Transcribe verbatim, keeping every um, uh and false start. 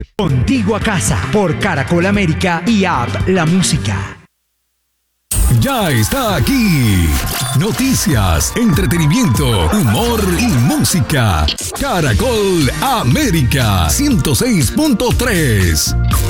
Contigo a casa por Caracol América y App La Música. Ya está aquí. Noticias, entretenimiento, humor y música. Caracol América ciento seis punto tres.